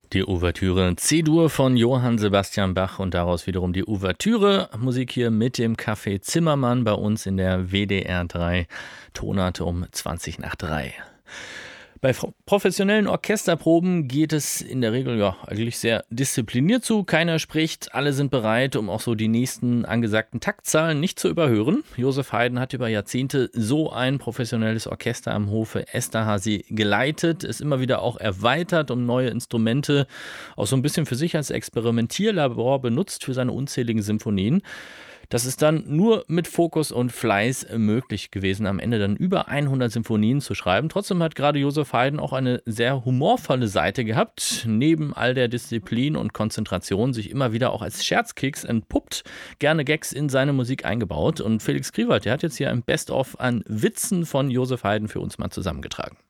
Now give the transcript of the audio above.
Die Ouvertüre C-Dur von Johann Sebastian Bach und daraus wiederum die Ouvertüre. Musik hier mit dem Café Zimmermann bei uns in der WDR 3. Tonart um 20 nach 3. Bei professionellen Orchesterproben geht es in der Regel ja eigentlich sehr diszipliniert zu. Keiner spricht, alle sind bereit, um auch so die nächsten angesagten Taktzahlen nicht zu überhören. Josef Haydn hat über Jahrzehnte so ein professionelles Orchester am Hofe Esterházy geleitet, es immer wieder auch erweitert um neue Instrumente, auch so ein bisschen für sich als Experimentierlabor benutzt für seine unzähligen Symphonien. Das ist dann nur mit Fokus und Fleiß möglich gewesen, am Ende dann über 100 Symphonien zu schreiben. Trotzdem hat gerade Josef Haydn auch eine sehr humorvolle Seite gehabt. Neben all der Disziplin und Konzentration sich immer wieder auch als Scherzkeks entpuppt, gerne Gags in seine Musik eingebaut. Und Felix Kriewald, der hat jetzt hier ein Best-of an Witzen von Josef Haydn für uns mal zusammengetragen.